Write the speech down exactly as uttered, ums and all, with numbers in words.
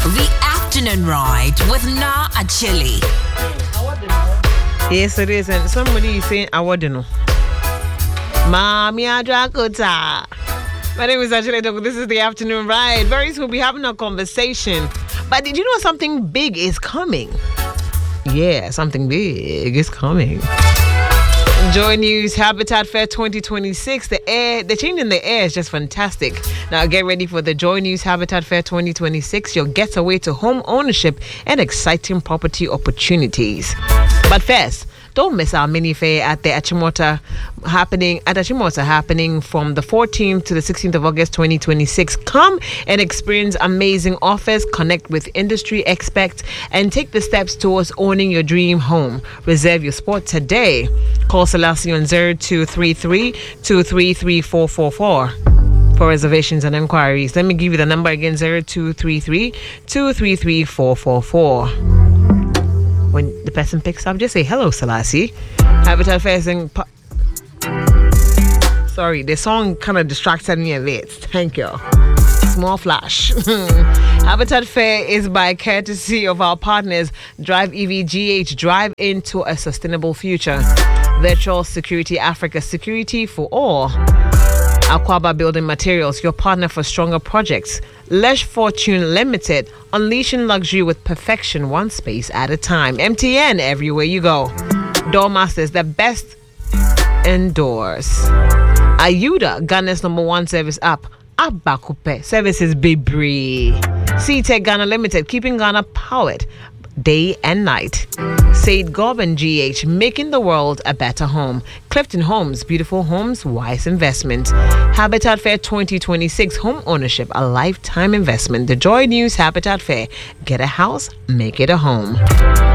The Afternoon Ride with Na Achille. Yes, it is. And somebody is saying, I wouldn't know. Mami Adrakota. My name is Achille Dogo. This is the Afternoon Ride. Very soon we'll be having a conversation. But did you know something big is coming? Yeah, something big is coming. Joy News Habitat Fair twenty twenty-six. The air, the change in the air is just fantastic. Now get ready for the Joy News Habitat Fair twenty twenty-six. Your getaway to home ownership and exciting property opportunities. But first, don't miss our mini fair at the Achimota happening at Achimota happening from the fourteenth to the sixteenth of August twenty twenty-six. Come and experience amazing offers, connect with industry experts, and take the steps towards owning your dream home. Reserve your spot today. Call Selassie on zero two three three, two three three, four four four for reservations and inquiries. Let me give you the number again: zero two three three, two three three, four four four. When the person picks up, just say hello, Selassie. Habitat Fair sing. Pa- Sorry, the song kind of distracted me a bit. Thank you. Small flash. Habitat Fair is by courtesy of our partners Drive E V G H. Drive into a sustainable future. Virtual Security Africa, security for all. Aquaba Building Materials, your partner for stronger projects. Lesh Fortune Limited, unleashing luxury with perfection, one space at a time. M T N, everywhere you go. Doormasters, the best indoors. Ayuda, Ghana's number one service app. Abakupe, services Bibri. C-Tech Ghana Limited, keeping Ghana powered day and night. Said Gob and G H, making the world a better home. Clifton Homes, beautiful homes, wise investment. Habitat Fair twenty twenty-six, home ownership, a lifetime investment. The Joy News Habitat Fair. Get a house, make it a home.